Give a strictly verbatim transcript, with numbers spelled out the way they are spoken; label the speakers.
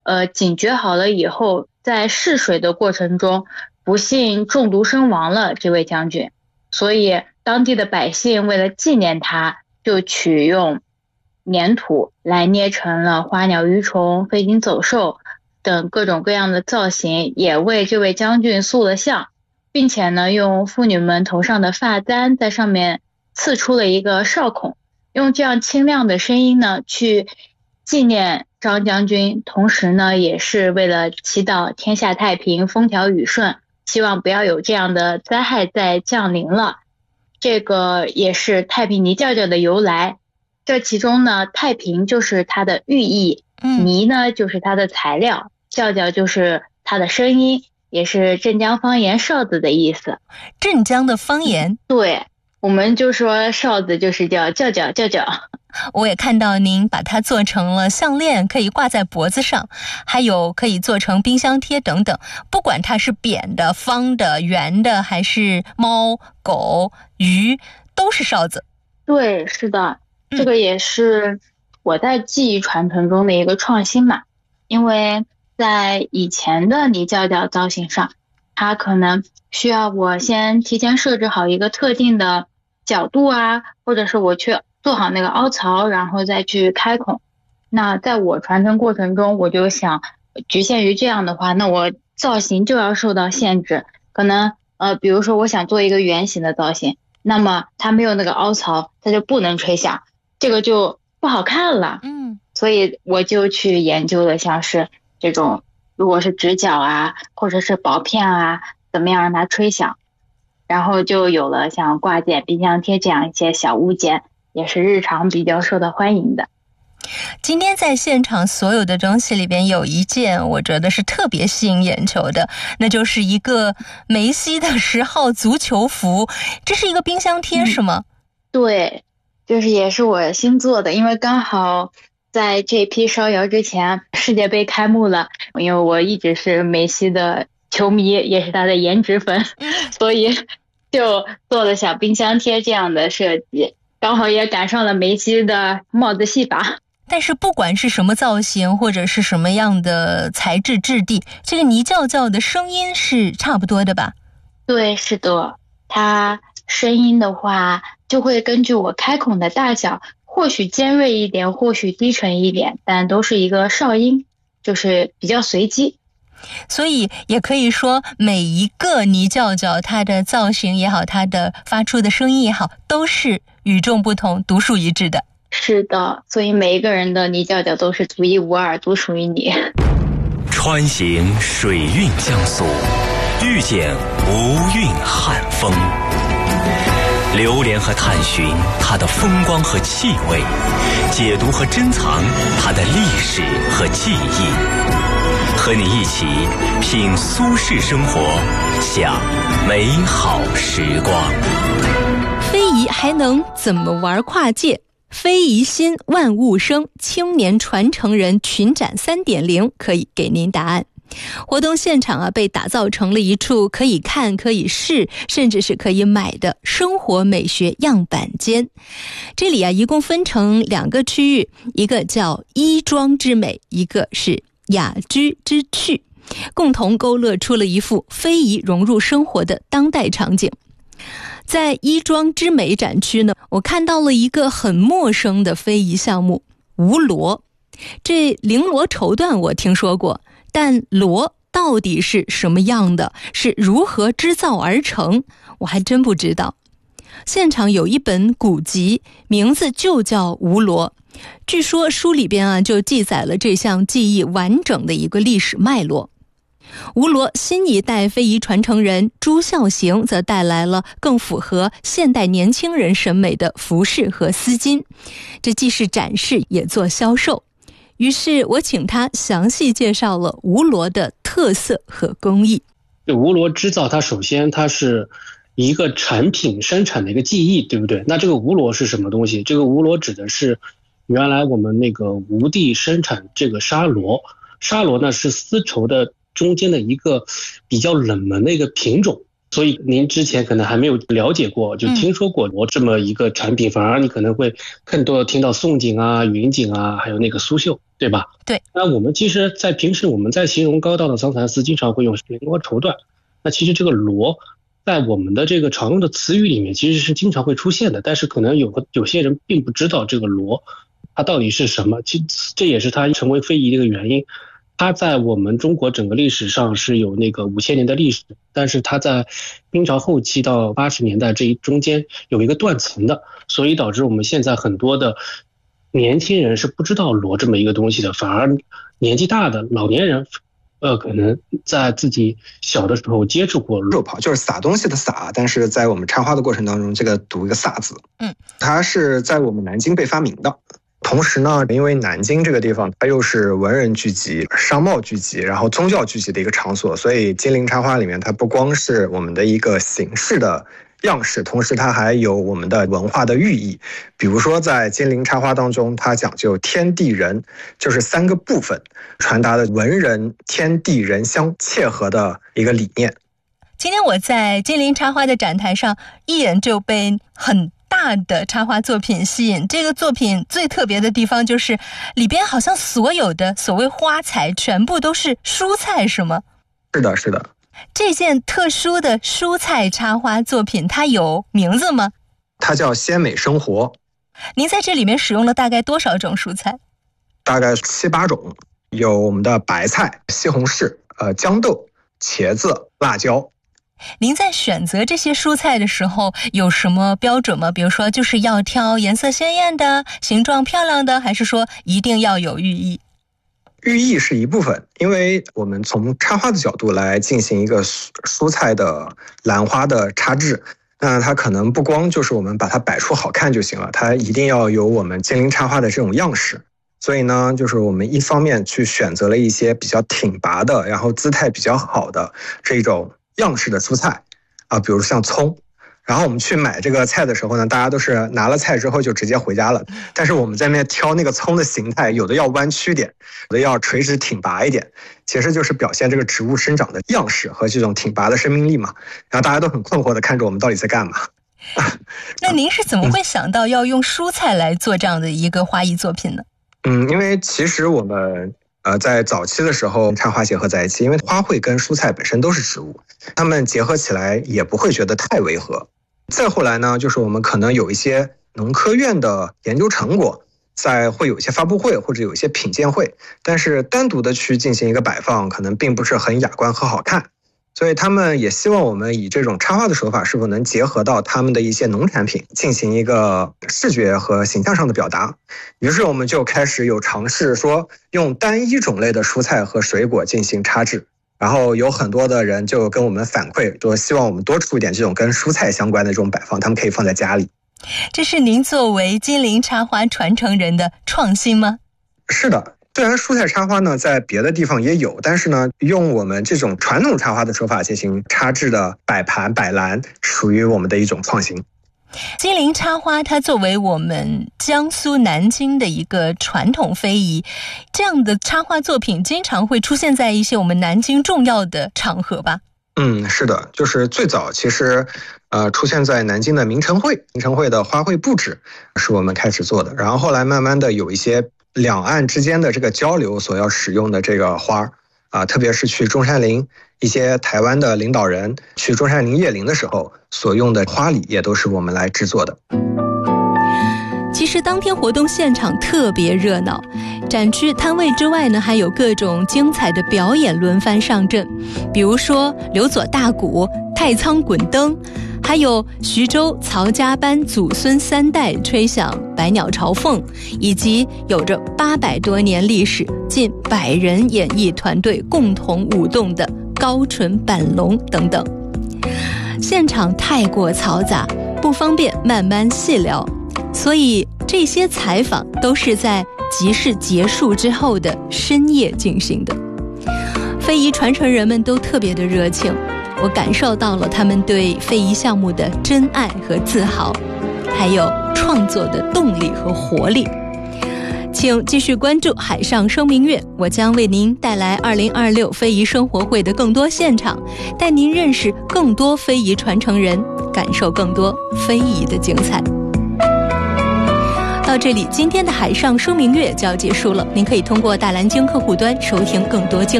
Speaker 1: 呃警觉好了以后，在试水的过程中不幸中毒身亡了这位将军，所以当地的百姓为了纪念他，就取用粘土来捏成了花鸟鱼虫、飞禽走兽等各种各样的造型，也为这位将军塑了像，并且呢，用妇女们头上的发簪在上面刺出了一个哨孔，用这样清亮的声音呢，去纪念张将军，同时呢，也是为了祈祷天下太平、风调雨顺，希望不要有这样的灾害再降临了。这个也是太平泥教教的由来。这其中呢，太平就是它的寓意，泥呢就是它的材料，教教就是它的声音，也是镇江方言哨子的意思。
Speaker 2: 镇江的方言？
Speaker 1: 对，我们就说哨子就是叫叫叫叫叫。
Speaker 2: 我也看到您把它做成了项链，可以挂在脖子上，还有可以做成冰箱贴等等，不管它是扁的、方的、圆的，还是猫、狗、鱼，都是哨子。
Speaker 1: 对，是的，这个也是我在技艺传承中的一个创新嘛。因为在以前的泥教教造型上，它可能需要我先提前设置好一个特定的角度啊，或者是我去做好那个凹槽，然后再去开孔。那在我传承过程中，我就想局限于这样的话，那我造型就要受到限制。可能呃，比如说我想做一个圆形的造型，那么它没有那个凹槽，它就不能吹响，这个就不好看了。
Speaker 2: 嗯，
Speaker 1: 所以我就去研究了像是这种，如果是直角啊，或者是薄片啊，怎么样让它吹响。然后就有了像挂件、冰箱贴这样一些小物件，也是日常比较受到欢迎的。
Speaker 2: 今天在现场所有的东西里边有一件我觉得是特别吸引眼球的，那就是一个梅西的十号足球服。这是一个冰箱贴、嗯、是吗？
Speaker 1: 对，就是也是我新做的，因为刚好在这批烧窑之前世界杯开幕了，因为我一直是梅西的球迷，也是他的颜值粉，所以就做了小冰箱贴这样的设计，刚好也赶上了梅西的帽子戏法。
Speaker 2: 但是不管是什么造型或者是什么样的材质质地，这个泥教教的声音是差不多的吧？
Speaker 1: 对，是的，它声音的话就会根据我开孔的大小，或许尖锐一点，或许低沉一点，但都是一个哨音，就是比较随机。
Speaker 2: 所以也可以说每一个泥教教它的造型也好，它的发出的声音也好，都是与众不同、独树一帜的。
Speaker 1: 是的，所以每一个人的泥教教都是独一无二，独属于你。
Speaker 3: 穿行水韵江苏，遇见无韵汉风，流连和探寻它的风光和气味，解读和珍藏它的历史和记忆，和你一起品苏式生活，享美好时光。
Speaker 2: 非遗还能怎么玩跨界？非遗新万物生，青年传承人群展 三点零 可以给您答案。活动现场啊，被打造成了一处可以看、可以试，甚至是可以买的生活美学样板间。这里啊，一共分成两个区域，一个叫衣装之美，一个是雅居之趣，共同勾勒出了一幅非遗融入生活的当代场景。在衣装之美展区呢，我看到了一个很陌生的非遗项目——吴罗。这绫罗绸缎我听说过，但罗到底是什么样的，是如何织造而成，我还真不知道。现场有一本古籍，名字就叫吴罗，据说书里边啊就记载了这项技艺完整的一个历史脉络。吴罗新一代非遗传承人朱孝行则带来了更符合现代年轻人审美的服饰和丝巾，这既是展示也做销售。于是我请他详细介绍了吴罗的特色和工艺。
Speaker 4: 吴罗织造它首先它是一个产品生产的一个技艺，对不对？那这个吴罗是什么东西？这个吴罗指的是原来我们那个吴地生产这个纱罗，纱罗呢是丝绸的中间的一个比较冷门的一个品种， 所以您之前可能还没有了解过，就听说过螺这么一个产品，嗯、反而你可能会更多的听到宋锦啊、云锦啊，还有那个苏绣，对吧？
Speaker 2: 对。
Speaker 4: 那我们其实在平时我们在形容高档的桑蚕丝，经常会用绫罗绸缎。那其实这个螺在我们的这个常用的词语里面其实是经常会出现的，但是可能有个有些人并不知道这个螺它到底是什么，其这也是它成为非遗的一个原因。它在我们中国整个历史上是有那个五千年的历史，但是它在明朝后期到八十年代这一中间有一个断层的，所以导致我们现在很多的年轻人是不知道螺这么一个东西的，反而年纪大的老年人，呃，可能在自己小的时候接触过
Speaker 5: 肉刨，就是撒东西的撒，但是在我们插花的过程当中，这个读一个撒字，
Speaker 2: 嗯，
Speaker 5: 它是在我们南京被发明的。同时呢，因为南京这个地方它又是文人聚集、商贸聚集，然后宗教聚集的一个场所，所以金陵插花里面它不光是我们的一个形式的样式，同时它还有我们的文化的寓意。比如说在金陵插花当中，它讲究天地人，就是三个部分，传达的文人天地人相切合的一个理念。
Speaker 2: 今天我在金陵插花的展台上，一眼就被很大的插花作品吸引。这个作品最特别的地方就是里边好像所有的所谓花材全部都是蔬菜，是吗？
Speaker 5: 是的，是的。
Speaker 2: 这件特殊的蔬菜插花作品它有名字吗？
Speaker 5: 它叫鲜美生活。
Speaker 2: 您在这里面使用了大概多少种蔬菜？
Speaker 5: 大概七八种，有我们的白菜、西红柿、呃豇豆、茄子、辣椒。
Speaker 2: 您在选择这些蔬菜的时候有什么标准吗？比如说就是要挑颜色鲜艳的、形状漂亮的，还是说一定要有寓意？
Speaker 5: 寓意是一部分，因为我们从插花的角度来进行一个蔬菜的兰花的插制，那它可能不光就是我们把它摆出好看就行了，它一定要有我们金陵插花的这种样式。所以呢，就是我们一方面去选择了一些比较挺拔的，然后姿态比较好的这种样式的蔬菜啊，比如像葱。然后我们去买这个菜的时候呢，大家都是拿了菜之后就直接回家了。但是我们在那挑那个葱的形态，有的要弯曲点，有的要垂直挺拔一点，其实就是表现这个植物生长的样式和这种挺拔的生命力嘛。然后大家都很困惑的看着我们到底在干嘛。
Speaker 2: 那您是怎么会想到要用蔬菜来做这样的一个花艺作品呢？
Speaker 5: 嗯，因为其实我们呃，在早期的时候插花结合在一起，因为花卉跟蔬菜本身都是植物，它们结合起来也不会觉得太违和。再后来呢，就是我们可能有一些农科院的研究成果，在会有一些发布会或者有一些品鉴会，但是单独的去进行一个摆放，可能并不是很雅观和好看。所以他们也希望我们以这种插花的手法是否能结合到他们的一些农产品，进行一个视觉和形象上的表达。于是我们就开始有尝试说用单一种类的蔬菜和水果进行插制，然后有很多的人就跟我们反馈说希望我们多出一点这种跟蔬菜相关的这种摆放，他们可以放在家里。
Speaker 2: 这是您作为金陵插花传承人的创新吗？
Speaker 5: 是的。虽然蔬菜插花呢在别的地方也有，但是呢用我们这种传统插花的手法进行插制的摆盘摆篮，属于我们的一种创新。
Speaker 2: 金陵插花它作为我们江苏南京的一个传统非遗，这样的插花作品经常会出现在一些我们南京重要的场合吧？
Speaker 5: 嗯，是的，就是最早其实呃出现在南京的明城会，明城会的花卉布置是我们开始做的，然后后来慢慢的有一些两岸之间的这个交流所要使用的这个花啊，特别是去中山陵，一些台湾的领导人去中山陵谒陵的时候所用的花礼也都是我们来制作的。
Speaker 2: 其实当天活动现场特别热闹，展区摊位之外呢，还有各种精彩的表演轮番上阵，比如说刘左大鼓、太仓滚灯，还有徐州曹家班祖孙三代吹响百鸟朝凤，以及有着八百多年历史、近百人演艺团队共同舞动的高淳板龙等等。现场太过嘈杂，不方便慢慢细聊，所以这些采访都是在集市结束之后的深夜进行的。非遗传承人们都特别的热情，我感受到了他们对非遗项目的真爱和自豪，还有创作的动力和活力。 请继续关注海上生命月，我将为您带来二零二六非遗生活会的更多现场，带您认识更多非遗传承人，感受更多非遗的精彩。到这里，今天的海上生命月就要结束了。您可以通过大蓝鲸客户端收听更多精